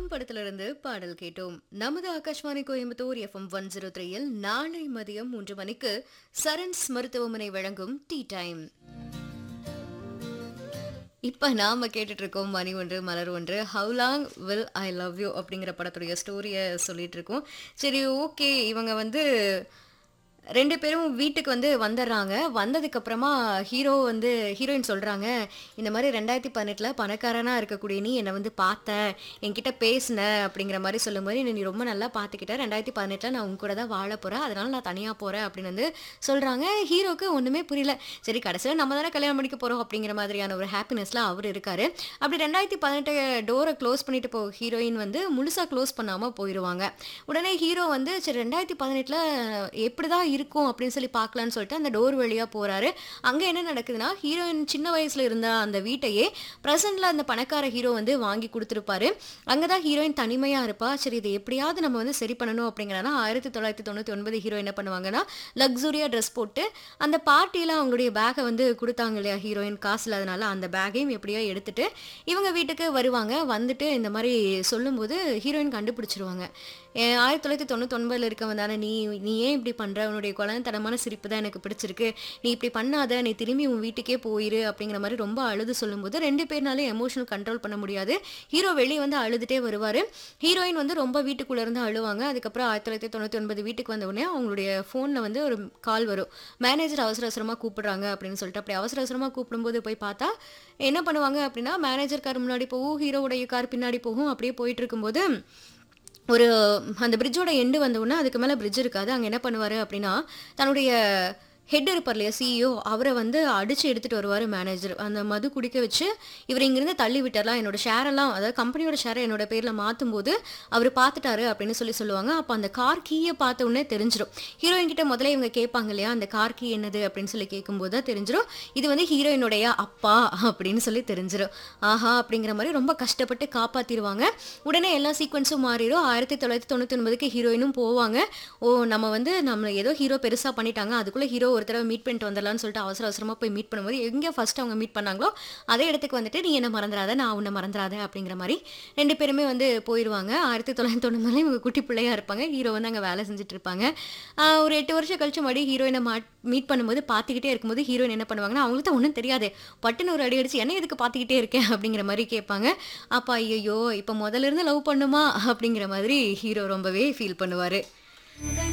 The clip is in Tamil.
தெய்வம் படத்திலிருந்து பாடல் கேட்டோம். நமது ஆகாஷ்வாணி கோயம்புத்தூர் எஃப்எம் 103ல் நாளை மதியம் 3 மணிக்கு சரண்ஸ் மருத்துவமனை வழங்கும் டீ டைம். இப்ப நாம கேட்டுட்டு இருக்கோம் மணி ஒன்று மலர் ஒன்று how long will I love you அப்படிங்கிற படத்துடைய ஸ்டோரியை சொல்லிட்டு இருக்கோம். சரி, ஓகே, இவங்க வந்து 2 பேரும் வீட்டுக்கு வந்து வந்துடுறாங்க. வந்ததுக்கப்புறமா ஹீரோயின் சொல்றாங்க, இந்த மாதிரி 2018ல் பணக்காரனா இருக்கக்கூடிய நீ என்னை வந்து பார்த்த, என்கிட்ட பேசின அப்படிங்கிற மாதிரி சொல்லும்போது, என்னை நீ ரொம்ப நல்லா பார்த்துக்கிட்ட, 2018ல் நான் உங்க கூட தான் வாழ போறேன், அதனால நான் தனியாக போறேன் அப்படின்னு வந்து சொல்றாங்க. ஹீரோக்கு ஒன்றுமே புரியல. சரி, கடைசியில் நம்ம தானே கல்யாணம் பண்ணிக்க போறோம் அப்படிங்கிற மாதிரியான ஒரு ஹாப்பினஸ்ல அவர் இருக்காரு. அப்படி 2018 டோரை க்ளோஸ் பண்ணிட்டு ஹீரோயின் வந்து முழுசா க்ளோஸ் பண்ணாம போயிடுவாங்க. உடனே ஹீரோ வந்து சரி 2018ல் எப்படிதான் இருக்கும் அப்படின்னு சொல்லி பார்க்கலான்னு சொல்லிட்டு அந்த டோர் வழியா போறாரு. அங்க என்ன நடக்குதுன்னா, ஹீரோயின் சின்ன வயசுல இருந்த அந்த வீட்டையே பிரசன்ட்ல அந்த பணக்கார ஹீரோ வந்து வாங்கி கொடுத்துருப்பாரு. அங்கதான் ஹீரோயின் தனிமையா இருப்பா. சரி, இதை எப்படியாவது நம்ம வந்து சரி பண்ணணும் அப்படிங்கிறனா 1999 ஹீரோ என்ன பண்ணுவாங்கன்னா, லக்ஸூரியா ட்ரெஸ் போட்டு அந்த பார்ட்டியில அவங்களுடைய பேக்கை வந்து கொடுத்தாங்க இல்லையா, ஹீரோயின் காசு இல்லாதனால அந்த பேக்கையும் எப்படியோ எடுத்துட்டு இவங்க வீட்டுக்கு வருவாங்க. வந்துட்டு இந்த மாதிரி சொல்லும்போது ஹீரோயின் கண்டுபிடிச்சிருவாங்க. 1999 இருக்கவன் தானே நீ நீ ஏன் இப்படி பண்ற, உன்னுடைய குழந்தைத்தனமான சிரிப்பு தான் எனக்கு பிடிச்சிருக்கு, நீ இப்படி பண்ணாத, நீ திரும்பி உன் வீட்டுக்கே போயிரு அப்படிங்கிற மாதிரி ரொம்ப அழுது சொல்லும்போது 2 பேர்னாலும் எமோஷனல் கண்ட்ரோல் பண்ண முடியாது. ஹீரோ வெளியே வந்து அழுதுட்டே வருவாரு. ஹீரோயின் வந்து ரொம்ப வீட்டுக்குள்ள இருந்து அழுவாங்க. அதுக்கப்புறம் 1999 வீட்டுக்கு வந்த உடனே அவங்களுடைய ஃபோன்ல வந்து ஒரு கால் வரும். மேனேஜர் அவசர அவசரமா கூப்பிடுறாங்க அப்படின்னு சொல்லிட்டு, அப்படி அவசர அவசரமா கூப்பிடும்போது போய் பார்த்தா என்ன பண்ணுவாங்க அப்படின்னா, மேனேஜர் கார் முன்னாடி போகும், ஹீரோவுடைய கார் பின்னாடி போகும். அப்படியே போயிட்டு இருக்கும்போது ஒரு அந்த பிரிட்ஜோட எண்டு வந்த உடனே அதுக்கு மேலே பிரிட்ஜ் இருக்காது. அங்கே என்ன பண்ணுவார் அப்படின்னா, தன்னுடைய ஹெட் இருப்பார் இல்லையா, சிஇஓ, அவரை வந்து அடித்து எடுத்துகிட்டு வருவார் மேனேஜர். அந்த மது குடிக்க வச்சு இவர் இங்கேருந்து தள்ளி விட்டுறலாம், என்னோட ஷேரெல்லாம், அதாவது கம்பெனியோட ஷேரை என்னோட பேரில் மாற்றும் போது அவர் பார்த்துட்டாரு அப்படின்னு சொல்லுவாங்க. அப்போ அந்த கார் கீயை பார்த்த உடனே தெரிஞ்சிடும். ஹீரோயின் கிட்ட முதல்ல இவங்க கேட்பாங்க இல்லையா, அந்த கார் கீ என்னது அப்படின்னு சொல்லி கேட்கும்போது தான் தெரிஞ்சிடும் இது வந்து ஹீரோயினுடைய அப்பா அப்படின்னு சொல்லி தெரிஞ்சிடும். ஆஹா அப்படிங்கிற மாதிரி ரொம்ப கஷ்டப்பட்டு காப்பாற்றிடுவாங்க. உடனே எல்லா சீக்வன்ஸும் மாறிடும். 1999க்கு ஹீரோயினும் போவாங்க. ஓ, நம்ம ஏதோ ஹீரோ பெருசாக பண்ணிட்டாங்க, அதுக்குள்ளே ஹீரோ ஒரு தடவை மீட் பண்ணிட்டு வந்துடலாம்னு சொல்லிட்டு அவசர அவசரமாக போய் மீட் பண்ணும்போது எங்கே ஃபர்ஸ்ட் அவங்க மீட் பண்ணாங்களோ அதே இடத்துக்கு வந்துட்டு, நீ என்ன மறந்துடாத, நான் உன்னை மறந்துடாத அப்படிங்கிற மாதிரி 2 பேருமே வந்து போயிடுவாங்க. 1990 இவங்க குட்டி பிள்ளையா இருப்பாங்க. ஹீரோ வந்து அங்கே வேலை செஞ்சுட்டு இருப்பாங்க. ஒரு 8 வருஷம் கழிச்சு மறுபடியும் ஹீரோயினை மீட் பண்ணும்போது பார்த்துக்கிட்டே இருக்கும்போது ஹீரோயின் என்ன பண்ணுவாங்கன்னா, அவங்களுக்கு தான் ஒன்றும் தெரியாது, பட்டுன்னு ஒரு அடி அடிச்சு என்ன எதுக்கு பார்த்துக்கிட்டே இருக்கேன் அப்படிங்கிற மாதிரி கேட்பாங்க. அப்பா ஐயோ இப்போ முதல்ல இருந்து லவ் பண்ணுமா அப்படிங்கிற மாதிரி ஹீரோ ரொம்பவே ஃபீல் பண்ணுவார்.